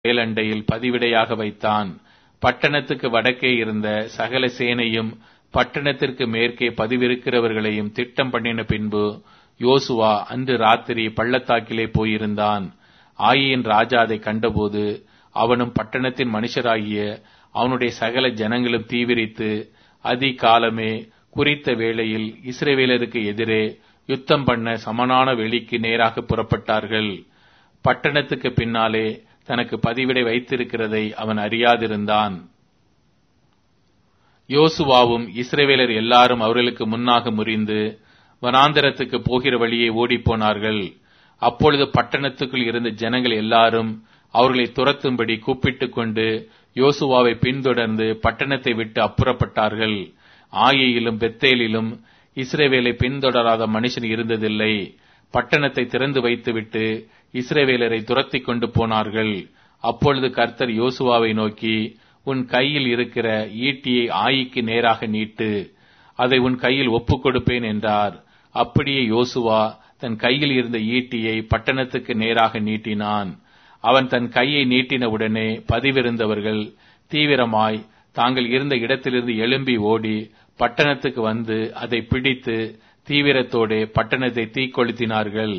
மேலண்டையில் பதிவிடையாக வைத்தான். பட்டணத்துக்கு வடக்கே இருந்த சகல சேனையும் பட்டணத்திற்கு மேற்கே பதிவிருக்கிறவர்களையும் திட்டம் பண்ணின பின்பு யோசுவா அன்று ராத்திரி பள்ளத்தாக்கிலே போயிருந்தான். ஆயீன் ராஜா அதை கண்டபோது அவனும் பட்டணத்தின் மனுஷராகிய அவனுடைய சகல ஜனங்களும் தீவிரித்து அதிகாலமே குறித்த வேளையில் இஸ்ரவேலருக்கு எதிரே யுத்தம் பண்ண சமனான வெளிக்கு நேராக புறப்பட்டார்கள். பட்டணத்துக்கு பின்னாலே தனக்கு பதிவிடை வைத்திருக்கிறதை அவன் அறியாதிருந்தான். யோசுவாவும் இஸ்ரவேலர் எல்லாரும் அவர்களுக்கு முன்னாக முறிந்து வனாந்தரத்துக்கு போகிற வழியே ஓடிப்போனார்கள். அப்பொழுது பட்டணத்துக்குள் இருந்த ஜனங்கள் எல்லாரும் அவர்களை துரத்தும்படி கூப்பிட்டுக் கொண்டு யோசுவாவை பின்தொடர்ந்து பட்டணத்தை விட்டு அப்புறப்பட்டார்கள். ஆயையிலும் பெத்தேலிலும் இஸ்ரவேலை பின்தொடராத மனுஷன் இருந்ததில்லை. பட்டணத்தை திறந்து வைத்துவிட்டு இஸ்ரவேலரை துரத்தி கொண்டு போனார்கள். அப்பொழுது கர்த்தர் யோசுவாவை நோக்கி, உன் கையில் இருக்கிற ஈட்டியை ஆயிக்கு நேராக நீட்டு, அதை உன் கையில் ஒப்புக் கொடுப்பேன் என்றார். அப்படியே யோசுவா தன் கையில் இருந்த ஈட்டியை பட்டணத்துக்கு நேராக நீட்டினான். அவன் தன் கையை நீட்டினவுடனே பதிவிருந்தவர்கள் தீவிரமாய் தாங்கள் இருந்த இடத்திலிருந்து எழும்பி ஓடி பட்டணத்துக்கு வந்து அதை பிடித்து தீவிரத்தோடு பட்டணத்தை தீக்கொளுத்தினார்கள்.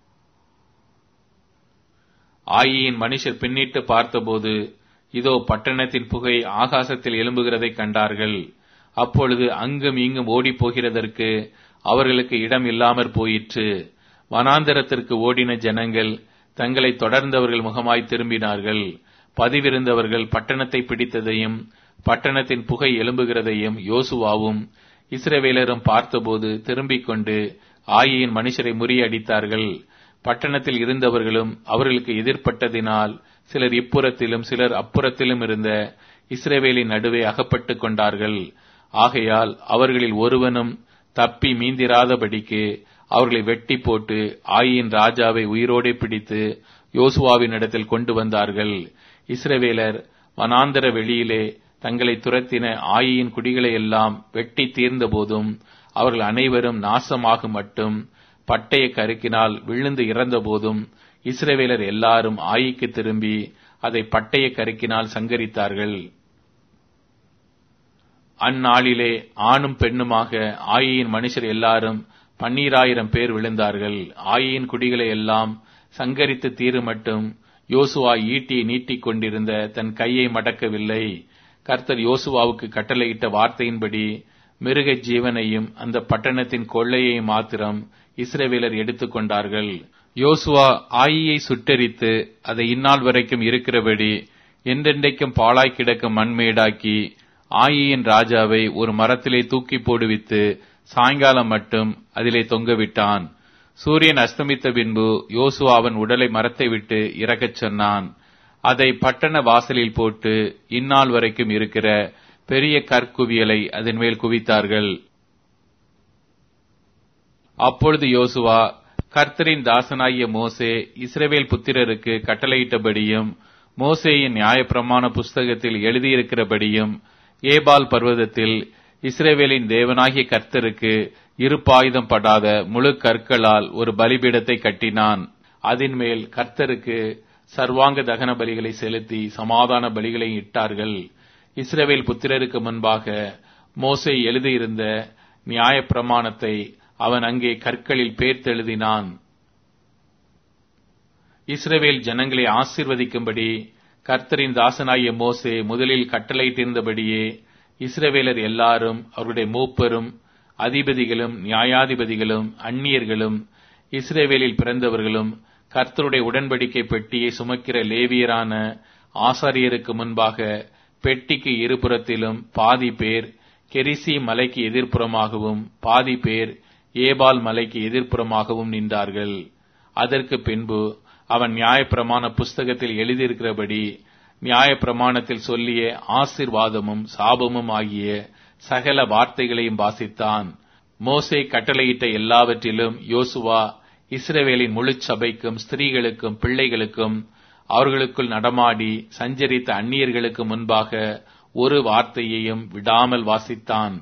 ஆயீயின் மனுஷர் பின்னிட்டு பார்த்தபோது இதோ பட்டணத்தின் புகை ஆகாசத்தில் எழும்புகிறதை கண்டார்கள். அப்பொழுது அங்கும் இங்கும் ஓடி போகிறதற்கு அவர்களுக்கு இடம் இல்லாமற் போயிற்று. வனாந்தரத்திற்கு ஓடின ஜனங்கள் தங்களை தொடர்ந்தவர்கள் முகமாய் திரும்பினார்கள். பதிவிருந்தவர்கள் பட்டணத்தை பிடித்ததையும் பட்டணத்தின் புகை எழும்புகிறதையும் யோசுவாவும் இஸ்ரவேலரும் பார்த்தபோது திரும்பிக் கொண்டு ஆயீயின் மனுஷரை முறியடித்தார்கள். பட்டணத்தில் இருந்தவர்களும் அவர்களுக்கு எதிர்ப்பட்டதினால் சிலர் இப்புறத்திலும் சிலர் அப்புறத்திலும் இருந்த இஸ்ரவேலின் நடுவே அகப்பட்டுக் கொண்டார்கள். ஆகையால் அவர்களில் ஒருவனும் தப்பி மீந்திராதபடிக்கு அவர்களை வெட்டி போட்டு ஆயீயின் ராஜாவை உயிரோடே பிடித்து யோசுவாவின் இடத்தில் கொண்டு வந்தார்கள். இஸ்ரவேலர் வனாந்தர வெளியிலே தங்களை துரத்தின ஆயீயின் குடிகளை எல்லாம் வெட்டி தீர்ந்த போதும் அவர்கள் அனைவரும் நாசமாகும் மட்டும் பட்டய கருக்கினால் விழுந்து இறந்த போதும் இஸ்ரவேலர் எல்லாரும் ஆயிக்கு திரும்பி அதை பட்டய கருக்கினால் சங்கரித்தார்கள். அந்நாளிலே ஆணும் பெண்ணுமாக ஆயீயின் மனுஷர் எல்லாரும் 12,000 பேர் விழுந்தார்கள். ஆயீயின் குடிகளை எல்லாம் சங்கரித்து தீரு மட்டும் யோசுவா ஈட்டியை நீட்டிக் கொண்டிருந்த தன் கையை மடக்கவில்லை. கர்த்தர் யோசுவாவுக்கு கட்டளையிட்ட வார்த்தையின்படி மிருக ஜீவனையும் அந்த பட்டணத்தின் கொள்ளையை மாத்திரம் இஸ்ரவேலர் எடுத்துக் கொண்டார்கள். யோசுவா ஆயியை சுட்டெரித்து அதை இந்நாள் வரைக்கும் இருக்கிறபடி என்றென்றைக்கும் பாழாய் கிடக்கும் மண்மேடாக்கி ஆயியின் ராஜாவை ஒரு மரத்திலே தூக்கி போடுவித்து சாயங்காலம் மட்டும் அதிலே தொங்கவிட்டான். சூரியன் அஸ்தமித்த பின்பு யோசுவா அவன் உடலை மரத்தை விட்டு இறக்கச் சொன்னான். அதை பட்டண வாசலில் போட்டு இந்நாள் வரைக்கும் இருக்கிற பெரிய கற்குவியலை அதன் மேல் குவித்தார்கள். அப்பொழுது யோசுவா கர்த்தரின் தாசனாகிய மோசே இஸ்ரவேல் புத்திரருக்கு கட்டளையிட்டபடியும் மோசேயின் நியாயப்பிரமாண புஸ்தகத்தில் எழுதியிருக்கிறபடியும் ஏபால் பர்வதத்தில் இஸ்ரவேலின் தேவனாகிய கர்த்தருக்கு இருப்பாயுதம் படாத முழு கற்களால் ஒரு பலிபீடத்தை கட்டினான். அதன் மேல் கர்த்தருக்கு சர்வாங்க தகன பலிகளை செலுத்தி சமாதான பலிகளை இட்டார்கள். இஸ்ரவேல் புத்திரருக்கு முன்பாக மோசே எழுதியிருந்த நியாயப்பிரமாணத்தை அவன் அங்கே கற்களில் பேர்த்தெழுதினான். இஸ்ரவேல் ஜனங்களை ஆசீர்வதிக்கும்படி கர்த்தரின் தாசனாகிய மோசே முதலில் கட்டளையிட்டிருந்தபடியே இஸ்ரவேலர் எல்லாரும் அவருடைய மூப்பரும் அதிபதிகளும் நியாயாதிபதிகளும் அந்நியர்களும் இஸ்ரவேலில் பிறந்தவர்களும் கர்த்தருடைய உடன்படிக்கை பெட்டியை சுமக்கிற லேவியரான ஆசாரியருக்கு முன்பாக பெட்டிக்கு இருபுறத்திலும் பாதி பேர் கெரிசி மலைக்கு எதிர்ப்புறமாகவும் பாதி பேர் ஏபால் மலைக்கு எதிர்ப்புறமாகவும் நின்றார்கள். அதற்கு பின்பு அவன் நியாயப்பிரமாண புஸ்தகத்தில் எழுதியிருக்கிறபடி நியாயப்பிரமாணத்தில் சொல்லிய ஆசீர்வாதமும் சாபமும் ஆகிய சகல வார்த்தைகளையும் வாசித்தான். மோசே கட்டளையிட்ட எல்லாவற்றிலும் யோசுவா இஸ்ரவேலின் முழு சபைக்கும் ஸ்திரீகளுக்கும் பிள்ளைகளுக்கும் அவர்களுக்குள் நடமாடி சஞ்சரித்த அந்நியர்களுக்கு முன்பாக ஒரு வார்த்தையையும் விடாமல் வாசித்தான்.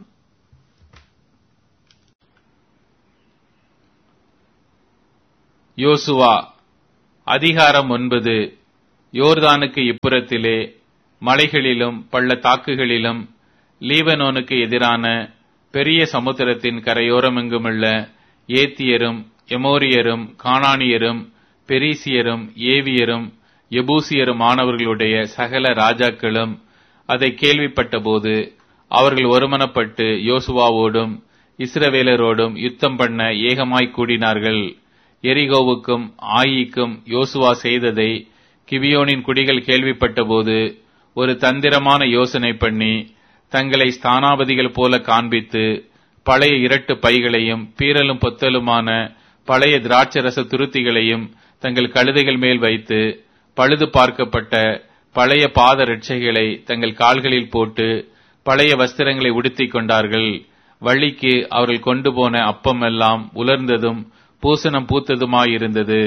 யோசுவா அதிகாரம் 9. யோர்தானுக்கு இப்புறத்திலே மலைகளிலும் பள்ளத்தாக்குகளிலும் லீபனோனுக்கு எதிரான பெரிய சமுத்திரத்தின் கரையோரமெங்குமுள்ள ஏத்தியரும் எமோரியரும் கானானியரும் பெரிசியரும் ஏவியரும் எபூசியருமானவர்களுடைய சகல ராஜாக்களும் அதை கேள்விப்பட்டபோது அவர்கள் ஒருமனப்பட்டு யோசுவாவோடும் இஸ்ரவேலரோடும் யுத்தம் பண்ண ஏகமாய் கூடினார்கள். எரிகோவுக்கும் ஆயிக்கும் யோசுவா செய்ததை கிபியோனின் குடிகள் கேள்விப்பட்டபோது ஒரு தந்திரமான யோசனை பண்ணி தங்களை ஸ்தானாபதிகள் போல காண்பித்து பழைய இரட்டு பைகளையும் பீரலும் பொத்தலுமான பழைய திராட்சரச துருத்திகளையும் தங்கள் கழுதைகள் மேல் வைத்து பழுது பார்க்கப்பட்ட பழைய பாத ரட்சைகளை தங்கள் கால்களில் போட்டு பழைய வஸ்திரங்களை உடுத்திக் கொண்டார்கள். வழிக்கு அவர்கள் கொண்டு போன அப்பம் எல்லாம் உலர்ந்ததும் பூசணம் பூத்ததுமாயிருந்தது.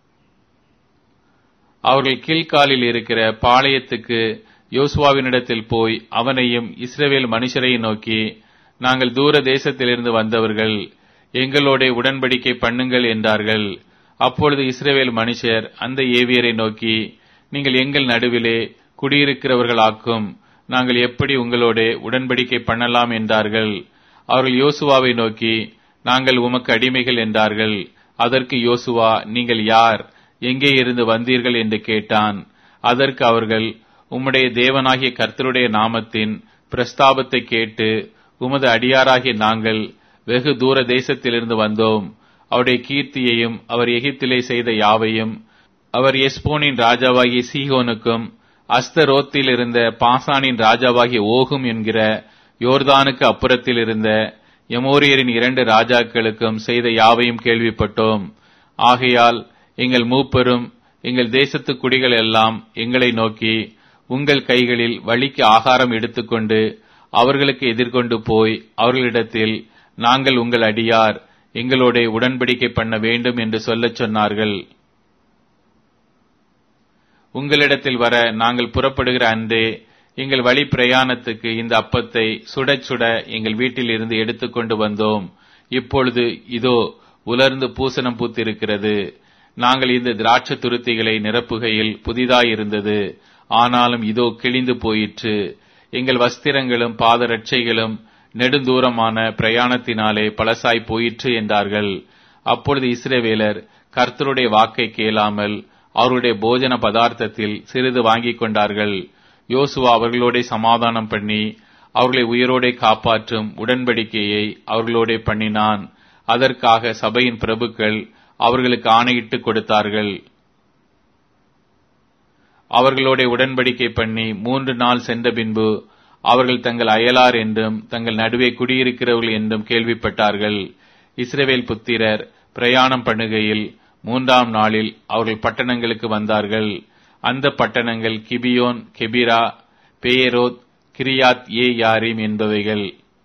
அவர்கள் கீழ்காலில் இருக்கிற பாளையத்துக்கு யோசுவாவினிடத்தில் போய் அவனையும் இஸ்ரவேல் மனுஷரையும் நோக்கி, நாங்கள் தூர தேசத்திலிருந்து வந்தவர்கள், எங்களோட உடன்படிக்கை பண்ணுங்கள் என்றார்கள். அப்பொழுது இஸ்ரவேல் மனுஷர் அந்த ஏவியரை நோக்கி, நீங்கள் எங்கள் நடுவிலே குடியிருக்கிறவர்களாக்கும், நாங்கள் எப்படி உங்களோட உடன்படிக்கை பண்ணலாம் என்றார்கள். அவர்கள் யோசுவாவை நோக்கி, நாங்கள் உமக்கு அடிமைகள் என்றார்கள். அதற்கு யோசுவா, நீங்கள் யார், எங்கே இருந்து வந்தீர்கள் என்று கேட்டான். அதற்கு அவர்கள், உம்முடைய தேவனாகிய கர்த்தருடைய நாமத்தின் பிரஸ்தாபத்தை கேட்டு உமது அடியாராகிய நாங்கள் வெகு தூர தேசத்திலிருந்து வந்தோம். அவருடைய கீர்த்தியையும் அவர் எகிப்திலே செய்த யாவையும் அவர் எஸ்போனின் ராஜாவாகிய சீகோனுக்கும் அஸ்தரோத்தில் இருந்த பாசானின் ராஜாவாகிய ஓகும் என்கிற யோர்தானுக்கு அப்புறத்தில் இருந்த எமோரியரின் 2 ராஜாக்களுக்கும் செய்த யாவையும் கேள்விப்பட்டோம். ஆகையால் எங்கள் மூப்பரும் எங்கள் தேசத்து குடிகள் எல்லாம் எங்களை நோக்கி, உங்கள் கைகளில் வழிக்கு ஆகாரம் எடுத்துக்கொண்டு அவர்களுக்கு எதிர்கொண்டு போய் அவர்களிடத்தில், நாங்கள் உங்கள் அடியார், எங்களோட உடன்படிக்கை பண்ண வேண்டும் என்று சொல்லச் சொன்னார்கள். உங்களிடத்தில் வர நாங்கள் புறப்படுகிற அன்றே எங்கள் வழி பிரயாணத்துக்கு இந்த அப்பத்தை சுட சுட எங்கள் வீட்டில் இருந்து எடுத்துக்கொண்டு வந்தோம். இப்பொழுது இதோ உலர்ந்து பூசணம் பூத்திருக்கிறது. நாங்கள் இந்த திராட்சை துருத்திகளை நிரப்புகையில் புதிதாயிருந்தது, ஆனாலும் இதோ கிழிந்து போயிற்று. எங்கள் வஸ்திரங்களும் பாதரட்சைகளும் நெடுந்தூரமான பிரயாணத்தினாலே பழசாய் போயிற்று என்றார்கள். அப்பொழுது இஸ்ரவேலர் கர்த்தருடைய வாக்கை கேளாமல் அவருடைய போஜன பதார்த்தத்தில் சிறிது வாங்கிக் கொண்டார்கள். யோசுவா அவர்களோட சமாதானம் பண்ணி அவர்களை உயிரோடே காப்பாற்றும் உடன்படிக்கையை அவர்களோட பண்ணினான். அதற்காக சபையின் பிரபுக்கள் அவர்களுக்கு ஆணையிட்டு கொடுத்தார்கள். அவர்களோட உடன்படிக்கை பண்ணி 3 நாள் சென்ற பின்பு அவர்கள் தங்கள் அயலார் என்றும் தங்கள் நடுவே குடியிருக்கிறவர்கள் என்றும் கேள்விப்பட்டார்கள். இஸ்ரவேல் புத்திரர் பிரயாணம் பண்ணுகையில் 3ஆம் நாளில் அவர்கள் பட்டணங்களுக்கு வந்தார்கள். அந்த பட்டணங்கள் கிபியோன், கெபிரா, பேயரோத், கிரியாத் ஏயாரீம் என்பவைகள்.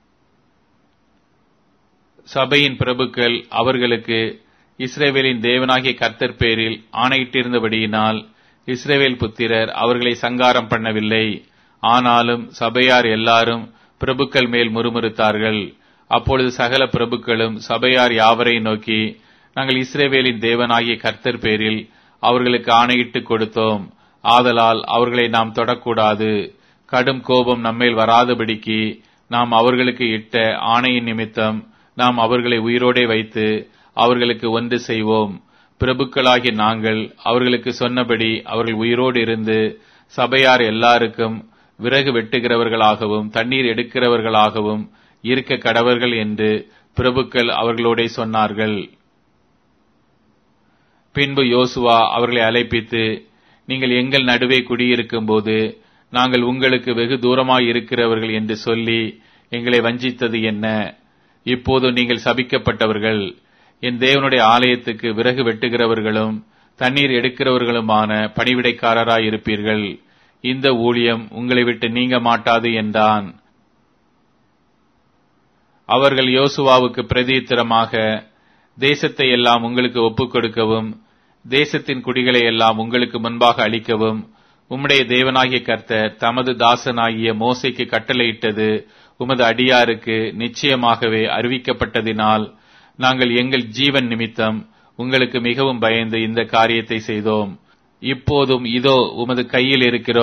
சபையின் பிரபுக்கள் அவர்களுக்கு இஸ்ரவேலின் தேவனாகிய கர்த்தர் பேரில் ஆணையிட்டிருந்தபடியினால் இஸ்ரவேல் புத்திரர் அவர்களை சங்காரம் பண்ணவில்லை. ஆனாலும் சபையார் எல்லாரும் பிரபுக்கள் மேல் முறுமுறுத்தார்கள். அப்பொழுது சகல பிரபுக்களும் சபையார் யாவரை நோக்கி, நாங்கள் இஸ்ரவேலின் தேவனாகிய கர்த்தர் பேரில் அவர்களுக்கு ஆணையிட்டு கொடுத்தோம். ஆதலால் அவர்களை நாம் தொடக்கூடாது. கடும் கோபம் நம்மேல் வராதபடிக்கு நாம் அவர்களுக்கு இட்ட ஆணையின் நிமித்தம் நாம் அவர்களை உயிரோடே வைத்து அவர்களுக்கு ஒன்று செய்வோம். பிரபுக்களாகிய நாங்கள் அவர்களுக்கு சொன்னபடி அவர்கள் உயிரோடு இருந்து சபையார் எல்லாருக்கும் விறகு வெட்டுகிறவர்களாகவும் தண்ணீர் எடுக்கிறவர்களாகவும் இருக்க கடவர்கள் என்று பிரபுக்கள் அவர்களோட சொன்னார்கள். பின்பு யோசுவா அவர்களை அழைப்பித்து, நீங்கள் எங்கள் நடுவே குடியிருக்கும் போது நாங்கள் உங்களுக்கு வெகு தூரமாய் இருக்கிறவர்கள் என்று சொல்லி எங்களை வஞ்சித்தது என்ன? இப்போது நீங்கள் சபிக்கப்பட்டவர்கள். என் தேவனுடைய ஆலயத்துக்கு விறகு வெட்டுகிறவர்களும் தண்ணீர் எடுக்கிறவர்களுமான பணிவிடைக்காரராய் இருப்பீர்கள். இந்த ஊழியம் உங்களை விட்டு நீங்க மாட்டாது என்றான். அவர்கள் யோசுவாவுக்கு பிரதியுத்தரமாக, தேசத்தை எல்லாம் உங்களுக்கு ஒப்புக் கொடுக்கவும் தேசத்தின் குடிகளை எல்லாம் உங்களுக்கு முன்பாக அளிக்கவும் உம்முடைய தேவனாகிய கர்த்தர் தமது தாசனாகிய மோசேக்கு கட்டளையிட்டது உமது அடியாருக்கு நிச்சயமாகவே அறிவிக்கப்பட்டதினால் நாங்கள் எங்கள் ஜீவன் நிமித்தம் உங்களுக்கு மிகவும் பயந்து இந்த காரியத்தை செய்தோம். இப்போதும் இதோ உமது கையில் இருக்கிறோம்.